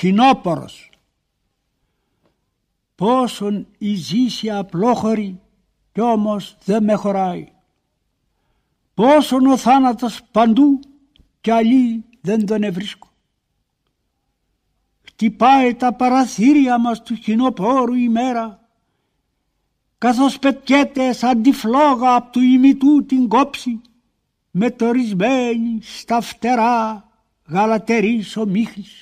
χινόπορος. Πόσον η ζήση απλόχωρη κι όμως δεν με χωράει. Πόσον ο θάνατος παντού κι αλλή δεν τον ευρίσκω. Χτυπάει τα παραθύρια μας του χινοπόρου η μέρα, καθώς πετιέται σαν τη φλόγα απ' του ημιτού την κόψη, μετορισμένη στα φτερά γαλατερής ομίχλης.